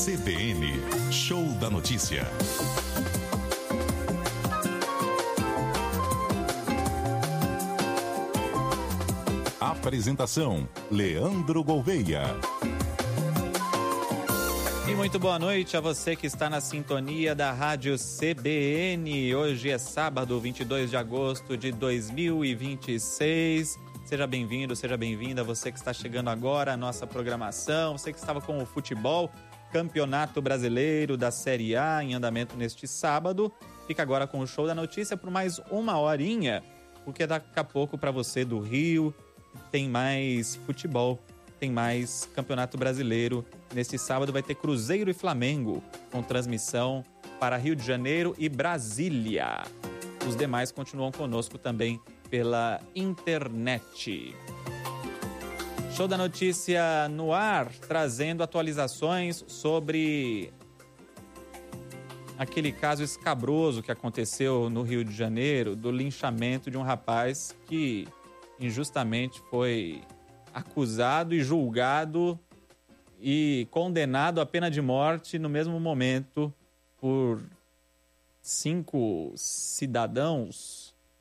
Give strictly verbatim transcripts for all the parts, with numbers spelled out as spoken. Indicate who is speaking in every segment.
Speaker 1: C B N, Show da Notícia. Apresentação, Leandro Gouveia.
Speaker 2: E muito boa noite a você que está na sintonia da Rádio C B N. Hoje é sábado, vinte e dois de agosto de dois mil e vinte e seis. Seja bem-vindo, seja bem-vinda, você que está chegando agora à nossa programação, você que estava com o futebol, Campeonato Brasileiro da Série A em andamento neste sábado. Fica agora com o Show da Notícia por mais uma horinha, porque daqui a pouco para você do Rio tem mais futebol, tem mais Campeonato Brasileiro. Neste sábado vai ter Cruzeiro e Flamengo, com transmissão para Rio de Janeiro e Brasília. Os demais continuam conosco também pela internet. Show da Notícia no ar, trazendo atualizações sobre aquele caso escabroso que aconteceu no Rio de Janeiro, do linchamento de um rapaz que injustamente foi acusado e julgado e condenado à pena de morte no mesmo momento por cinco cidadãos,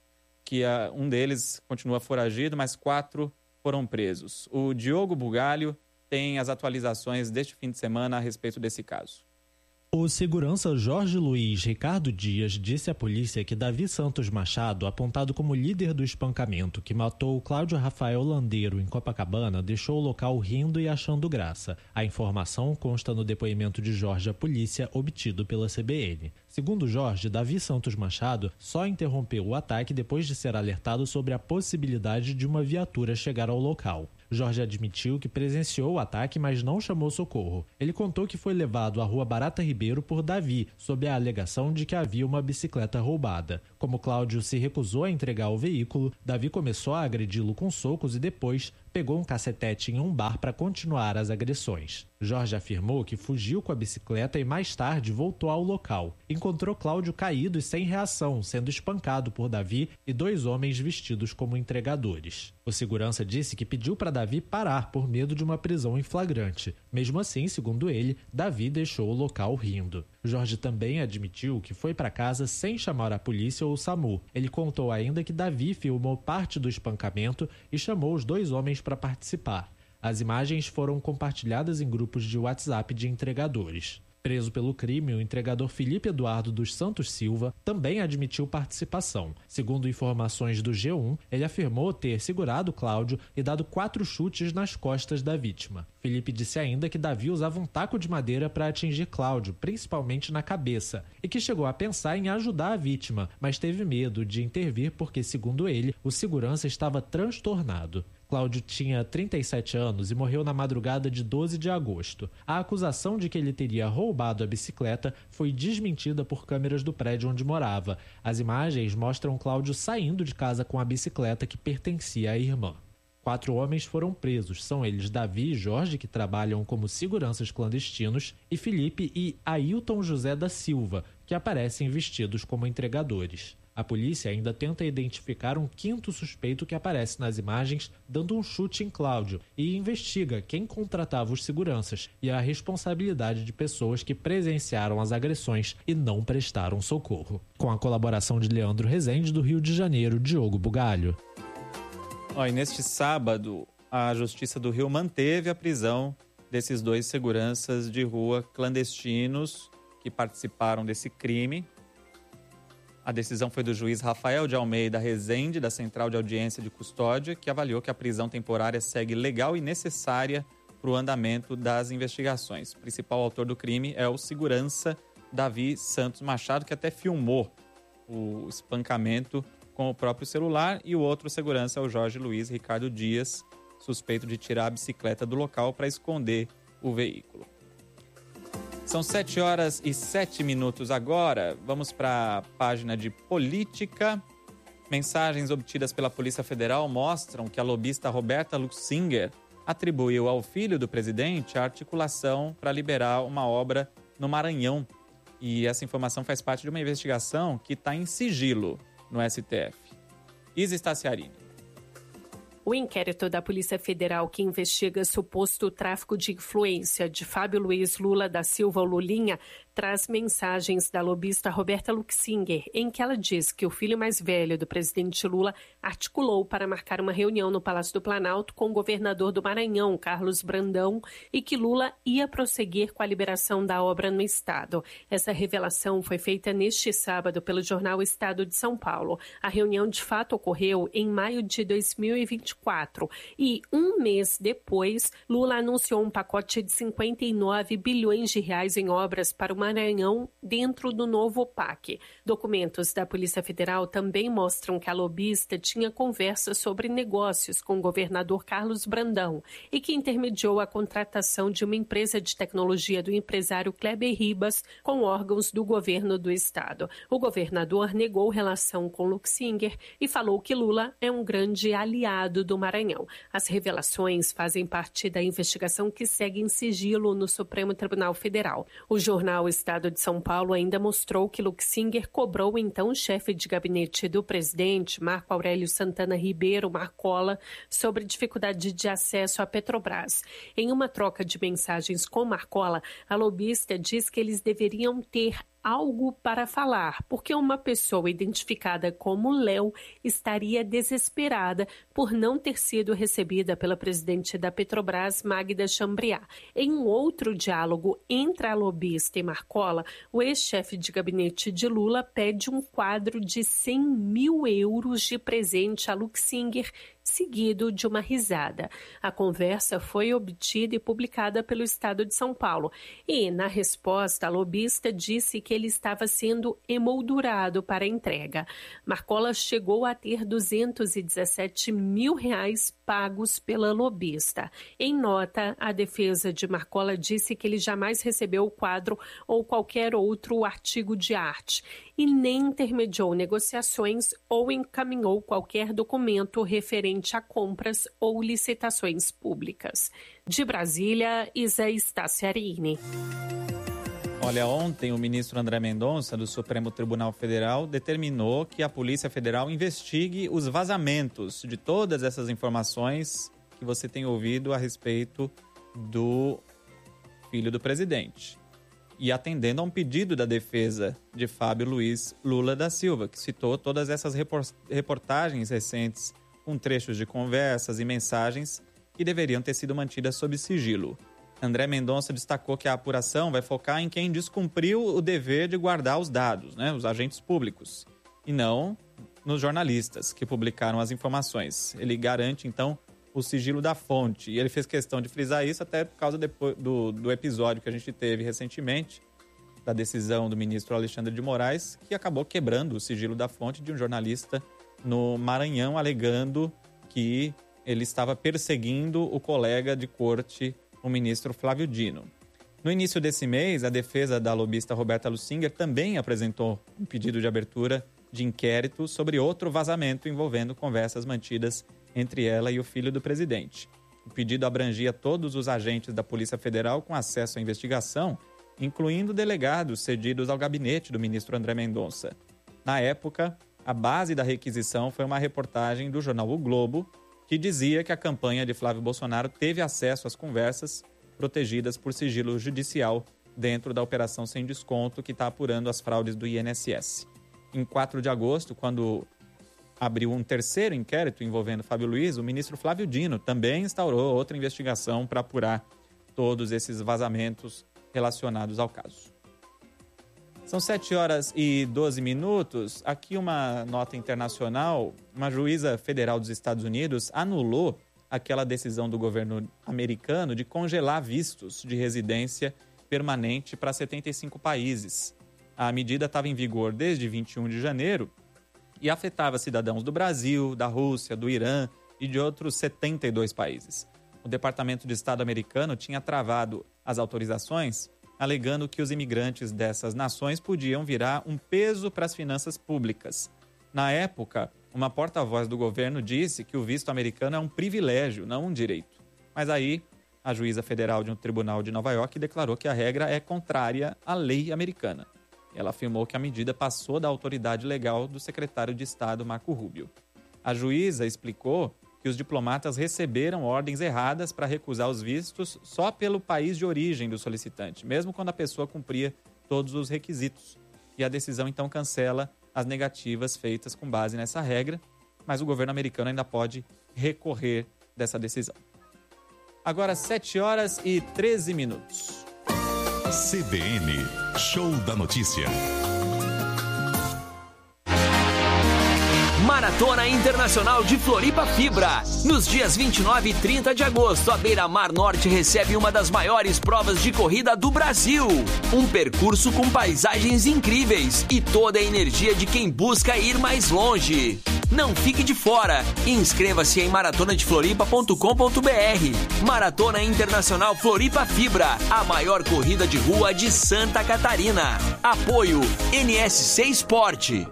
Speaker 2: que uh, um deles continua foragido, mas quatro foram presos. O Diogo Bugalho tem as atualizações deste fim de semana a respeito desse caso.
Speaker 3: O segurança Jorge Luiz Ricardo Dias disse à polícia que Davi Santos Machado, apontado como líder do espancamento que matou Cláudio Rafael Landeiro em Copacabana, deixou o local rindo e achando graça. A informação consta no depoimento de Jorge à polícia obtido pela C B N. Segundo Jorge, Davi Santos Machado só interrompeu o ataque depois de ser alertado sobre a possibilidade de uma viatura chegar ao local. Jorge admitiu que presenciou o ataque, mas não chamou socorro. Ele contou que foi levado à Rua Barata Ribeiro por Davi, sob a alegação de que havia uma bicicleta roubada. Como Cláudio se recusou a entregar o veículo, Davi começou a agredi-lo com socos e depois pegou um cacetete em um bar para continuar as agressões. Jorge afirmou que fugiu com a bicicleta e mais tarde voltou ao local. Encontrou Cláudio caído e sem reação, sendo espancado por Davi e dois homens vestidos como entregadores. O segurança disse que pediu para Davi parar por medo de uma prisão em flagrante. Mesmo assim, segundo ele, Davi deixou o local rindo. Jorge também admitiu que foi para casa sem chamar a polícia ou o SAMU. Ele contou ainda que Davi filmou parte do espancamento e chamou os dois homens para participar. As imagens foram compartilhadas em grupos de WhatsApp de entregadores. Preso pelo crime, o entregador Felipe Eduardo dos Santos Silva também admitiu participação. Segundo informações do G um, ele afirmou ter segurado Cláudio e dado quatro chutes nas costas da vítima. Felipe disse ainda que Davi usava um taco de madeira para atingir Cláudio, principalmente na cabeça, e que chegou a pensar em ajudar a vítima, mas teve medo de intervir porque, segundo ele, o segurança estava transtornado. Cláudio tinha trinta e sete anos e morreu na madrugada de doze de agosto. A acusação de que ele teria roubado a bicicleta foi desmentida por câmeras do prédio onde morava. As imagens mostram Cláudio saindo de casa com a bicicleta que pertencia à irmã. Quatro homens foram presos, são eles Davi e Jorge, que trabalham como seguranças clandestinos, e Felipe e Ailton José da Silva, que aparecem vestidos como entregadores. A polícia ainda tenta identificar um quinto suspeito que aparece nas imagens dando um chute em Cláudio e investiga quem contratava os seguranças e a responsabilidade de pessoas que presenciaram as agressões e não prestaram socorro. Com a colaboração de Leandro Rezende, do Rio de Janeiro, Diogo Bugalho.
Speaker 2: Ó, e neste sábado, a Justiça do Rio manteve a prisão desses dois seguranças de rua clandestinos que participaram desse crime. A decisão foi do juiz Rafael de Almeida Rezende, da Central de Audiência de Custódia, que avaliou que a prisão temporária segue legal e necessária para o andamento das investigações. O principal autor do crime é o segurança Davi Santos Machado, que até filmou o espancamento com o próprio celular, e o outro segurança é o Jorge Luiz Ricardo Dias, suspeito de tirar a bicicleta do local para esconder o veículo. São sete horas e sete minutos agora. Vamos para a página de política. Mensagens obtidas pela Polícia Federal mostram que a lobista Roberta Luxinger atribuiu ao filho do presidente a articulação para liberar uma obra no Maranhão. E essa informação faz parte de uma investigação que está em sigilo no S T F. Isa Staciarini.
Speaker 4: O O inquérito da Polícia Federal que investiga suposto tráfico de influência de Fábio Luiz Lula da Silva, Lulinha, traz mensagens da lobista Roberta Luxinger, em que ela diz que o filho mais velho do presidente Lula articulou para marcar uma reunião no Palácio do Planalto com o governador do Maranhão, Carlos Brandão, e que Lula ia prosseguir com a liberação da obra no estado. Essa revelação foi feita neste sábado pelo jornal Estado de São Paulo. A reunião de fato ocorreu em maio de dois mil e vinte e quatro e um mês depois, Lula anunciou um pacote de cinquenta e nove bilhões de reais em obras para o Maranhão dentro do novo P A C. Documentos da Polícia Federal também mostram que a lobista tinha conversas sobre negócios com o governador Carlos Brandão e que intermediou a contratação de uma empresa de tecnologia do empresário Kleber Ribas com órgãos do governo do estado. O governador negou relação com Luxinger e falou que Lula é um grande aliado do Maranhão. As revelações fazem parte da investigação que segue em sigilo no Supremo Tribunal Federal. O jornal Estado de São Paulo ainda mostrou que Luxinger cobrou então o chefe de gabinete do presidente, Marco Aurélio Santana Ribeiro Marcola, sobre dificuldade de acesso à Petrobras. Em uma troca de mensagens com Marcola, a lobista diz que eles deveriam ter algo para falar, porque uma pessoa identificada como Léo estaria desesperada por não ter sido recebida pela presidente da Petrobras, Magda Chambriard. Em um outro diálogo entre a lobista e Marcola, o ex-chefe de gabinete de Lula pede um quadro de cem mil euros de presente a Luxinger, seguido de uma risada. A conversa foi obtida e publicada pelo Estado de São Paulo. E, na resposta, a lobista disse que ele estava sendo emoldurado para a entrega. Marcola chegou a ter duzentos e dezessete mil reais pagos pela lobista. Em nota, a defesa de Marcola disse que ele jamais recebeu o quadro ou qualquer outro artigo de arte e nem intermediou negociações ou encaminhou qualquer documento referente a compras ou licitações públicas. De Brasília, Isa Staciarini.
Speaker 2: Olha, ontem o ministro André Mendonça, do Supremo Tribunal Federal, determinou que a Polícia Federal investigue os vazamentos de todas essas informações que você tem ouvido a respeito do filho do presidente. E atendendo a um pedido da defesa de Fábio Luiz Lula da Silva, que citou todas essas reportagens recentes com trechos de conversas e mensagens que deveriam ter sido mantidas sob sigilo. André Mendonça destacou que a apuração vai focar em quem descumpriu o dever de guardar os dados, né, os agentes públicos, e não nos jornalistas que publicaram as informações. Ele garante, então, o sigilo da fonte. E ele fez questão de frisar isso até por causa depois do, do episódio que a gente teve recentemente, da decisão do ministro Alexandre de Moraes, que acabou quebrando o sigilo da fonte de um jornalista no Maranhão, alegando que ele estava perseguindo o colega de corte, o ministro Flávio Dino. No início desse mês, a defesa da lobista Roberta Luxinger também apresentou um pedido de abertura de inquérito sobre outro vazamento envolvendo conversas mantidas entre ela e o filho do presidente. O pedido abrangia todos os agentes da Polícia Federal com acesso à investigação, incluindo delegados cedidos ao gabinete do ministro André Mendonça. Na época, a base da requisição foi uma reportagem do jornal O Globo, que dizia que a campanha de Flávio Bolsonaro teve acesso às conversas protegidas por sigilo judicial dentro da Operação Sem Desconto, que está apurando as fraudes do I N S S. Em quatro de agosto, quando abriu um terceiro inquérito envolvendo Fábio Luiz, o ministro Flávio Dino também instaurou outra investigação para apurar todos esses vazamentos relacionados ao caso. São sete horas e doze minutos. Aqui uma nota internacional. Uma juíza federal dos Estados Unidos anulou aquela decisão do governo americano de congelar vistos de residência permanente para setenta e cinco países. A medida estava em vigor desde vinte e um de janeiro e afetava cidadãos do Brasil, da Rússia, do Irã e de outros setenta e dois países. O Departamento de Estado americano tinha travado as autorizações, alegando que os imigrantes dessas nações podiam virar um peso para as finanças públicas. Na época, uma porta-voz do governo disse que o visto americano é um privilégio, não um direito. Mas aí, a juíza federal de um tribunal de Nova York declarou que a regra é contrária à lei americana. Ela afirmou que a medida passou da autoridade legal do secretário de Estado, Marco Rubio. A juíza explicou que os diplomatas receberam ordens erradas para recusar os vistos só pelo país de origem do solicitante, mesmo quando a pessoa cumpria todos os requisitos. E a decisão, então, cancela as negativas feitas com base nessa regra, mas o governo americano ainda pode recorrer dessa decisão. Agora, sete horas e treze minutos.
Speaker 1: C B N, Show da Notícia.
Speaker 5: Maratona Internacional de Floripa Fibra. Nos dias vinte e nove e trinta de agosto, a Beira-Mar Norte recebe uma das maiores provas de corrida do Brasil. Um percurso com paisagens incríveis e toda a energia de quem busca ir mais longe. Não fique de fora. Inscreva-se em maratona de floripa ponto com ponto b r. Maratona Internacional Floripa Fibra, a maior corrida de rua de Santa Catarina. Apoio N S C Esporte.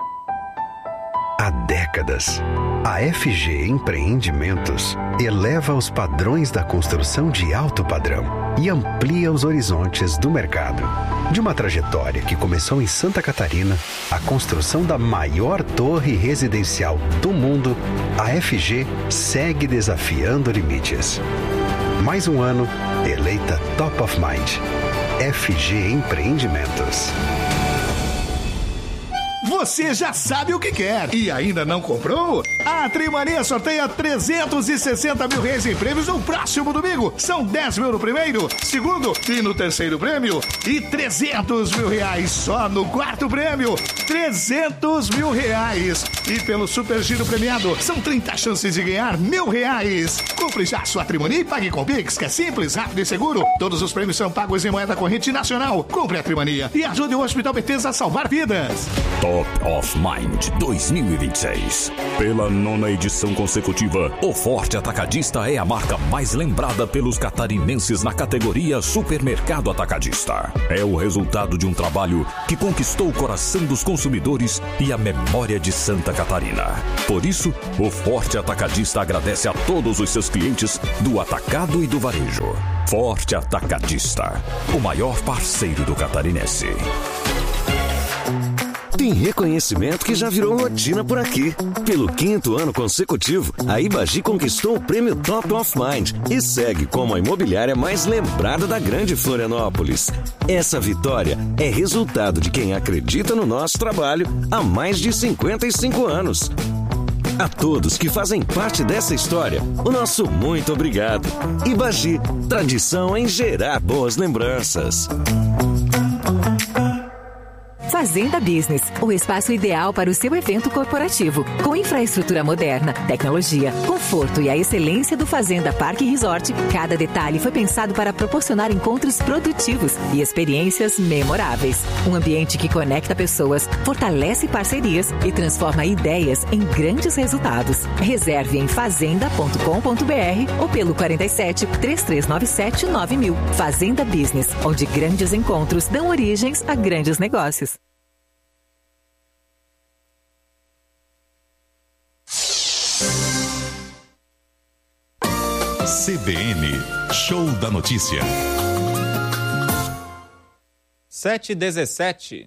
Speaker 6: Há décadas, a F G Empreendimentos eleva os padrões da construção de alto padrão e amplia os horizontes do mercado. De uma trajetória que começou em Santa Catarina, a construção da maior torre residencial do mundo, a F G segue desafiando limites. Mais um ano, eleita Top of Mind. F G Empreendimentos.
Speaker 7: Você já sabe o que quer e ainda não comprou? A Trimania sorteia trezentos e sessenta mil reais em prêmios no próximo domingo. São dez mil no primeiro, segundo e no terceiro prêmio. E trezentos mil reais só no quarto prêmio. trezentos mil reais. E pelo Super Giro premiado, são trinta chances de ganhar mil reais. Compre já sua Trimania e pague com Pix, que é simples, rápido e seguro. Todos os prêmios são pagos em moeda corrente nacional. Compre a Trimania e ajude o Hospital Bethesda a salvar vidas.
Speaker 8: Top of Mind dois mil e vinte e seis. Pela nona edição consecutiva, o Forte Atacadista é a marca mais lembrada pelos catarinenses na categoria Supermercado Atacadista. É o resultado de um trabalho que conquistou o coração dos consumidores e a memória de Santa Catarina. Por isso, o Forte Atacadista agradece a todos os seus clientes do atacado e do varejo. Forte Atacadista, o maior parceiro do catarinense.
Speaker 9: Tem reconhecimento que já virou rotina por aqui. Pelo quinto ano consecutivo, a Ibagi conquistou o prêmio Top of Mind e segue como a imobiliária mais lembrada da grande Florianópolis. Essa vitória é resultado de quem acredita no nosso trabalho há mais de cinquenta e cinco anos. A todos que fazem parte dessa história, o nosso muito obrigado. Ibagi, tradição em gerar boas lembranças.
Speaker 10: Fazenda Business, o espaço ideal para o seu evento corporativo. Com infraestrutura moderna, tecnologia, conforto e a excelência do Fazenda Parque Resort, cada detalhe foi pensado para proporcionar encontros produtivos e experiências memoráveis. Um ambiente que conecta pessoas, fortalece parcerias e transforma ideias em grandes resultados. Reserve em fazenda ponto com ponto b r ou pelo quarenta e sete, três três nove sete, nove mil. Fazenda Business, onde grandes encontros dão origens a grandes negócios.
Speaker 1: C B N, Show da Notícia.
Speaker 2: sete e dezessete.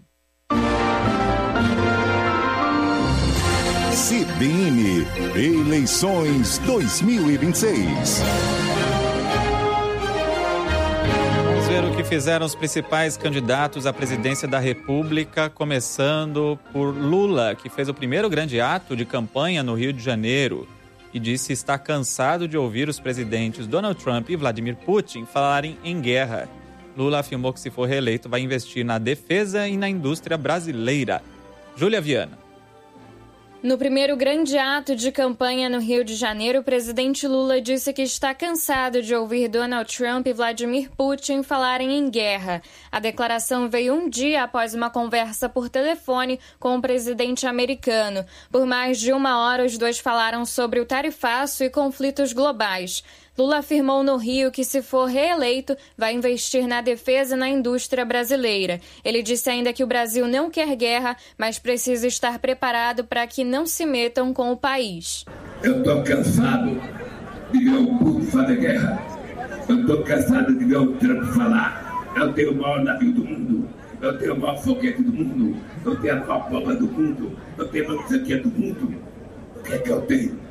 Speaker 1: C B N, eleições dois mil e vinte e seis.
Speaker 2: Vamos ver o que fizeram os principais candidatos à presidência da República, começando por Lula, que fez o primeiro grande ato de campanha no Rio de Janeiro e disse estar cansado de ouvir os presidentes Donald Trump e Vladimir Putin falarem em guerra. Lula afirmou que, se for reeleito, vai investir na defesa e na indústria brasileira. Júlia Viana.
Speaker 11: No primeiro grande ato de campanha no Rio de Janeiro, o presidente Lula disse que está cansado de ouvir Donald Trump e Vladimir Putin falarem em guerra. A declaração veio um dia após uma conversa por telefone com o presidente americano. Por mais de uma hora, os dois falaram sobre o tarifaço e conflitos globais. Lula afirmou no Rio que, se for reeleito, vai investir na defesa e na indústria brasileira. Ele disse ainda que o Brasil não quer guerra, mas precisa estar preparado para que não se metam com o país.
Speaker 12: Eu estou cansado de ver o Putin fazer guerra. Eu estou cansado de ver o Trump falar. Eu tenho o maior navio do mundo. Eu tenho o maior foguete do mundo. Eu tenho a maior bomba do mundo. Eu tenho a maior do mundo. O que é que eu tenho?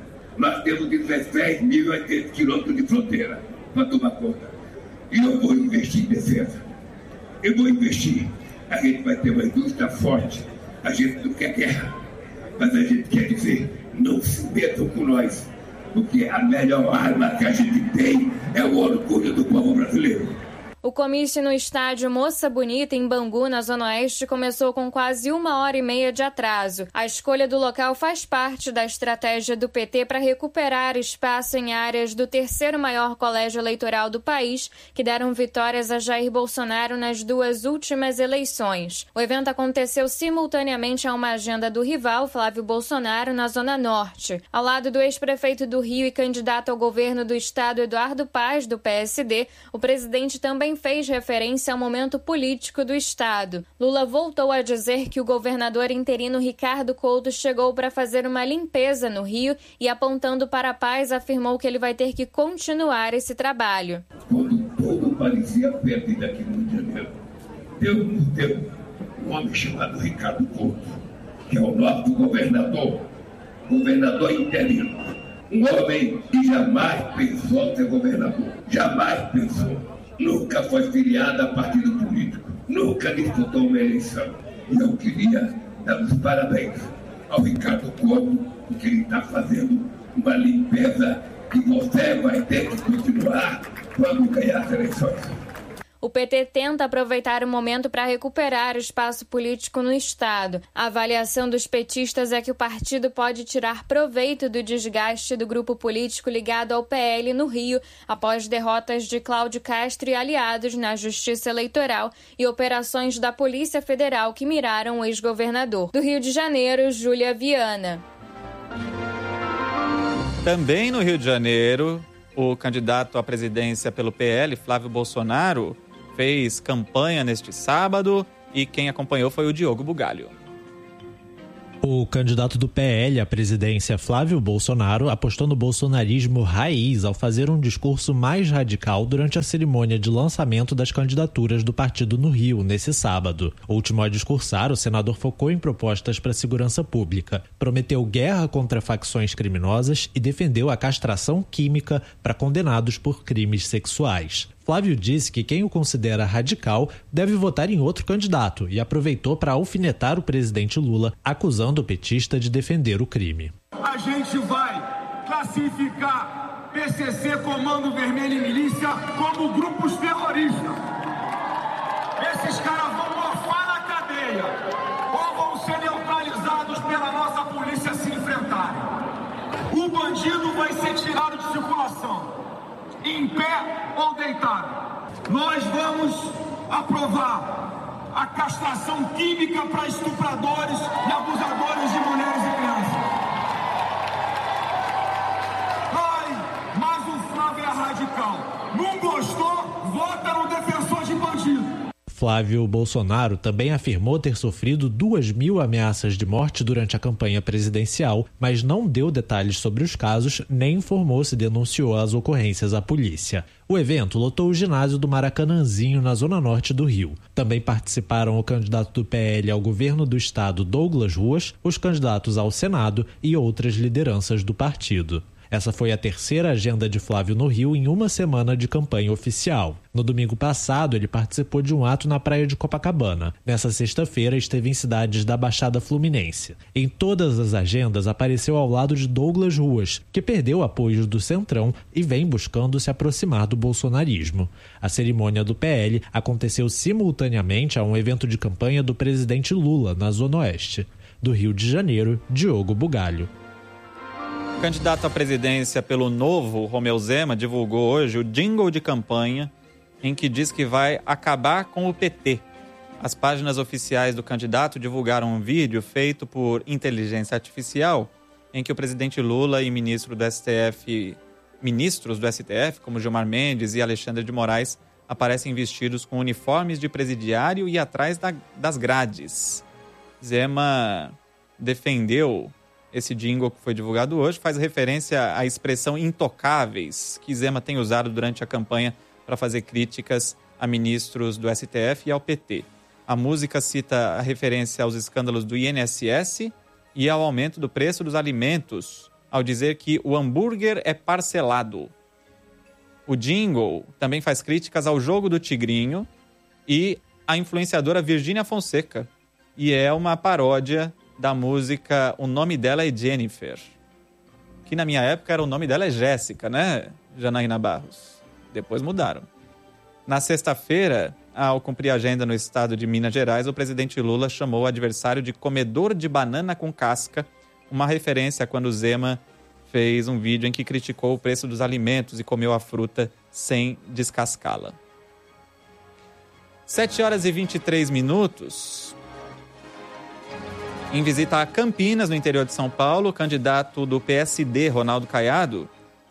Speaker 12: Nós temos dezesseis mil e oitenta quilômetros de fronteira para tomar conta. E eu vou investir em defesa. Eu vou investir. A gente vai ter uma indústria forte. A gente não quer guerra. Mas a gente quer dizer, não se metam com nós. Porque a melhor arma que a gente tem é o orgulho do povo brasileiro.
Speaker 11: O comício no estádio Moça Bonita, em Bangu, na Zona Oeste, começou com quase uma hora e meia de atraso. A escolha do local faz parte da estratégia do P T para recuperar espaço em áreas do terceiro maior colégio eleitoral do país, que deram vitórias a Jair Bolsonaro nas duas últimas eleições. O evento aconteceu simultaneamente a uma agenda do rival, Flávio Bolsonaro, na Zona Norte. Ao lado do ex-prefeito do Rio e candidato ao governo do estado, Eduardo Paz, do P S D, o presidente também fez referência ao momento político do estado. Lula voltou a dizer que o governador interino Ricardo Couto chegou para fazer uma limpeza no Rio e, apontando para a Paz, afirmou que ele vai ter que continuar esse trabalho.
Speaker 12: Quando tudo parecia perdido aqui no Rio de Janeiro, Deus nos deu um homem chamado Ricardo Couto, que é o nosso governador, governador interino. Um homem que jamais pensou ser governador, jamais pensou. Nunca foi filiado a partido político, nunca disputou uma eleição. E eu queria dar os parabéns ao Ricardo Couto, porque ele está fazendo uma limpeza que você vai ter que continuar quando ganhar as eleições.
Speaker 11: O P T tenta aproveitar o momento para recuperar o espaço político no estado. A avaliação dos petistas é que o partido pode tirar proveito do desgaste do grupo político ligado ao P L no Rio, após derrotas de Cláudio Castro e aliados na Justiça Eleitoral e operações da Polícia Federal que miraram o ex-governador. Do Rio de Janeiro, Júlia Viana.
Speaker 2: Também no Rio de Janeiro, o candidato à presidência pelo P L, Flávio Bolsonaro, fez campanha neste sábado e quem acompanhou foi o Diogo Bugalho.
Speaker 3: O candidato do P L à presidência, Flávio Bolsonaro, apostou no bolsonarismo raiz ao fazer um discurso mais radical durante a cerimônia de lançamento das candidaturas do partido no Rio, nesse sábado. O último a discursar, o senador focou em propostas para a segurança pública, prometeu guerra contra facções criminosas e defendeu a castração química para condenados por crimes sexuais. Flávio disse que quem o considera radical deve votar em outro candidato e aproveitou para alfinetar o presidente Lula, acusando o petista de defender o crime.
Speaker 13: A gente vai classificar P C C, Comando Vermelho e Milícia como grupos terroristas. Esses caras vão morfar na cadeia ou vão ser neutralizados pela nossa polícia se enfrentarem. O bandido vai ser tirado de circulação, em pé ou deitado. Nós vamos aprovar a castração química para estupradores e abusadores de mulheres e crianças. Ai, mas o Flávio é radical. Não gostou? Vota no defensor de bandido.
Speaker 3: Flávio Bolsonaro também afirmou ter sofrido duas mil ameaças de morte durante a campanha presidencial, mas não deu detalhes sobre os casos, nem informou se denunciou as ocorrências à polícia. O evento lotou o ginásio do Maracanãzinho, na zona norte do Rio. Também participaram o candidato do P L ao governo do estado, Douglas Ruas, os candidatos ao Senado e outras lideranças do partido. Essa foi a terceira agenda de Flávio no Rio em uma semana de campanha oficial. No domingo passado, ele participou de um ato na praia de Copacabana. Nessa sexta-feira, esteve em cidades da Baixada Fluminense. Em todas as agendas, apareceu ao lado de Douglas Ruas, que perdeu apoios do Centrão e vem buscando se aproximar do bolsonarismo. A cerimônia do P L aconteceu simultaneamente a um evento de campanha do presidente Lula, na Zona Oeste. Do Rio de Janeiro, Diogo Bugalho.
Speaker 2: O candidato à presidência pelo Novo, Romeu Zema, divulgou hoje o jingle de campanha em que diz que vai acabar com o P T. As páginas oficiais do candidato divulgaram um vídeo feito por inteligência artificial em que o presidente Lula e ministro do S T F, ministros do S T F, como Gilmar Mendes e Alexandre de Moraes, aparecem vestidos com uniformes de presidiário e atrás da, das grades. Zema defendeu esse jingle que foi divulgado hoje, faz referência à expressão intocáveis que Zema tem usado durante a campanha para fazer críticas a ministros do S T F e ao P T. A música cita a referência aos escândalos do I N S S e ao aumento do preço dos alimentos ao dizer que o hambúrguer é parcelado. O jingle também faz críticas ao jogo do Tigrinho e à influenciadora Virgínia Fonseca. E é uma paródia da música O Nome Dela é Jennifer. Que na minha época era o nome dela é Jéssica, né, Janaína Barros? Depois mudaram. Na sexta-feira, ao cumprir a agenda no estado de Minas Gerais, o presidente Lula chamou o adversário de comedor de banana com casca, uma referência a quando Zema fez um vídeo em que criticou o preço dos alimentos e comeu a fruta sem descascá-la. sete horas e vinte e três minutos. Em visita a Campinas, no interior de São Paulo, o candidato do P S D, Ronaldo Caiado,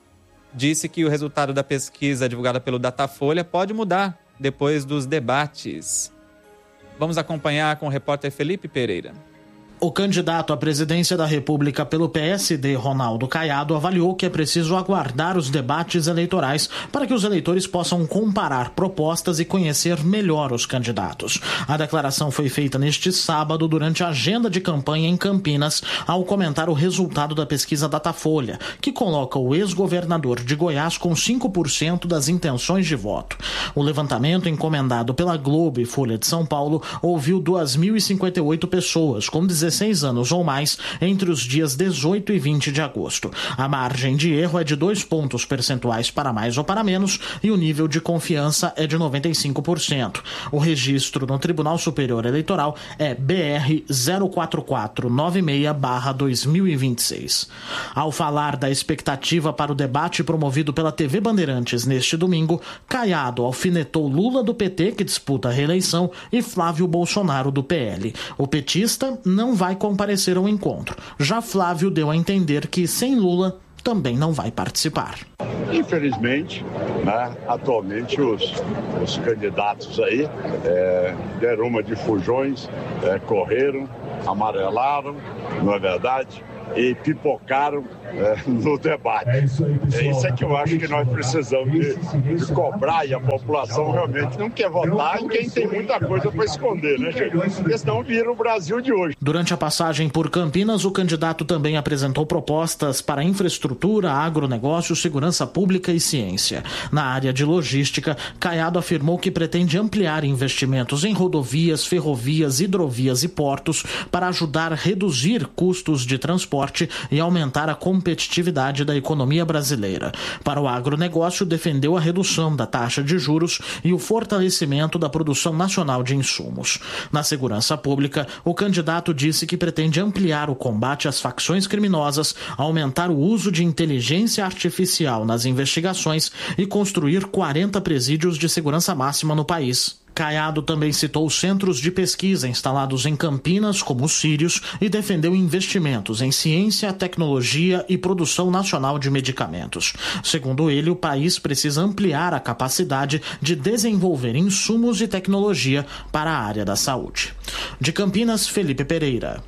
Speaker 2: disse que o resultado da pesquisa divulgada pelo Datafolha pode mudar depois dos debates. Vamos acompanhar com o repórter Felipe Pereira.
Speaker 14: O candidato à presidência da República pelo P S D, Ronaldo Caiado, avaliou que é preciso aguardar os debates eleitorais para que os eleitores possam comparar propostas e conhecer melhor os candidatos. A declaração foi feita neste sábado durante a agenda de campanha em Campinas, ao comentar o resultado da pesquisa Datafolha, que coloca o ex-governador de Goiás com cinco por cento das intenções de voto. O levantamento, encomendado pela Globo e Folha de São Paulo, ouviu duas mil e cinquenta e oito pessoas com dezesseis anos ou mais entre os dias dezoito e vinte de agosto. A margem de erro é de dois pontos percentuais para mais ou para menos e o nível de confiança é de noventa e cinco por cento. O registro no Tribunal Superior Eleitoral é B R zero quatro quatro nove seis barra dois mil e vinte e seis. Ao falar da expectativa para o debate promovido pela T V Bandeirantes neste domingo, Caiado alfinetou Lula do P T, que disputa a reeleição, e Flávio Bolsonaro do P L. O petista não vai comparecer ao encontro. Já Flávio deu a entender que, sem Lula, também não vai participar.
Speaker 15: Infelizmente, né, atualmente os, os candidatos aí é, deram uma de fujões, é, correram, amarelaram, não é verdade? E pipocaram é, no debate. É isso aí, pessoal. É isso é que eu acho que nós precisamos de, de cobrar, e a população realmente não quer votar em quem tem muita coisa para esconder, né, gente? Porque senão vira o Brasil de hoje.
Speaker 14: Durante a passagem por Campinas, o candidato também apresentou propostas para infraestrutura, agronegócio, segurança pública e ciência. Na área de logística, Caiado afirmou que pretende ampliar investimentos em rodovias, ferrovias, hidrovias e portos para ajudar a reduzir custos de transporte e aumentar a competitividade da economia brasileira. Para o agronegócio, defendeu a redução da taxa de juros e o fortalecimento da produção nacional de insumos. Na segurança pública, o candidato disse que pretende ampliar o combate às facções criminosas, aumentar o uso de inteligência artificial nas investigações e construir quarenta presídios de segurança máxima no país. Caiado também citou centros de pesquisa instalados em Campinas, como os Sírios, e defendeu investimentos em ciência, tecnologia e produção nacional de medicamentos. Segundo ele, o país precisa ampliar a capacidade de desenvolver insumos e tecnologia para a área da saúde. De Campinas, Felipe Pereira.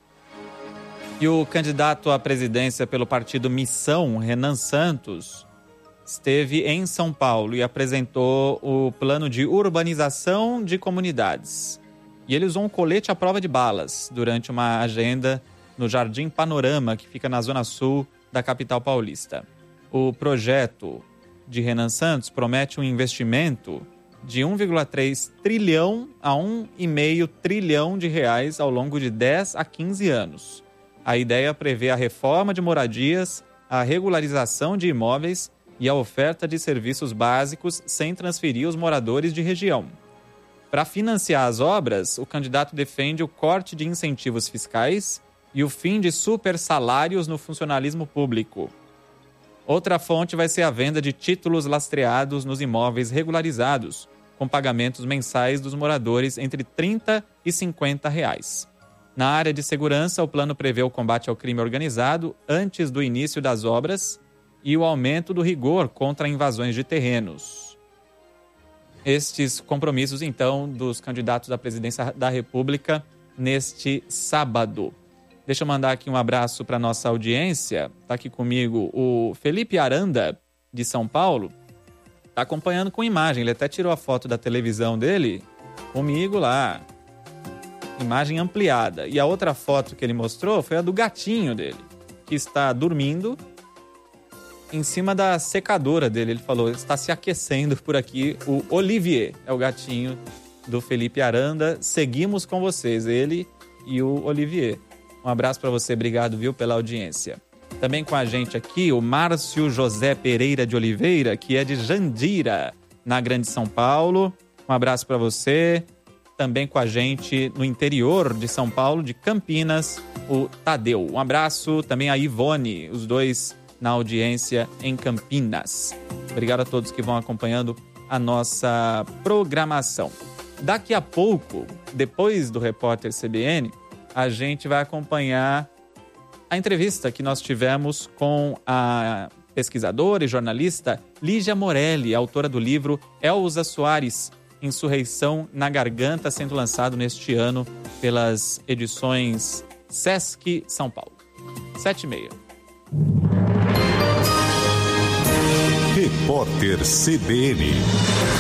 Speaker 2: E o candidato à presidência pelo partido Missão, Renan Santos, esteve em São Paulo e apresentou o plano de urbanização de comunidades. E ele usou um colete à prova de balas durante uma agenda no Jardim Panorama, que fica na zona sul da capital paulista. O projeto de Renan Santos promete um investimento de um vírgula três trilhão a um vírgula cinco trilhão de reais ao longo de dez a quinze anos. A ideia prevê a reforma de moradias, a regularização de imóveis e a oferta de serviços básicos sem transferir os moradores de região. Para financiar as obras, o candidato defende o corte de incentivos fiscais e o fim de super salários no funcionalismo público. Outra fonte vai ser a venda de títulos lastreados nos imóveis regularizados, com pagamentos mensais dos moradores entre trinta e cinquenta reais. Na área de segurança, o plano prevê o combate ao crime organizado antes do início das obras e o aumento do rigor contra invasões de terrenos. Estes compromissos, então, dos candidatos à presidência da República neste sábado. Deixa eu mandar aqui um abraço para a nossa audiência. Está aqui comigo o Felipe Aranda, de São Paulo. Está acompanhando com imagem. Ele até tirou a foto da televisão dele comigo lá. Imagem ampliada. E a outra foto que ele mostrou foi a do gatinho dele, que está dormindo em cima da secadora dele. Ele falou, está se aquecendo por aqui. O Olivier é o gatinho do Felipe Aranda. Seguimos com vocês, ele e o Olivier. Um abraço para você, obrigado, viu, pela audiência. Também com a gente aqui, o Márcio José Pereira de Oliveira, que é de Jandira, na Grande São Paulo. Um abraço para você. Também com a gente no interior de São Paulo, de Campinas, o Tadeu. Um abraço também a Ivone, os dois na audiência em Campinas. Obrigado a todos que vão acompanhando a nossa programação. Daqui a pouco, depois do Repórter C B N, a gente vai acompanhar a entrevista que nós tivemos com a pesquisadora e jornalista Lígia Morelli, autora do livro Elza Soares, Insurreição na Garganta, sendo lançado neste ano pelas edições Sesc São Paulo. Sete e meia.
Speaker 1: Repórter C B N.